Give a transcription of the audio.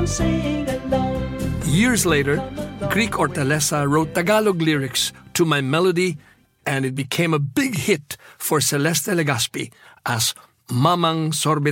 sing along. Years later, Greek Hortaleza wrote Tagalog lyrics to my melody, and it became a big hit for Celeste Legazpi as Mamang Sorbet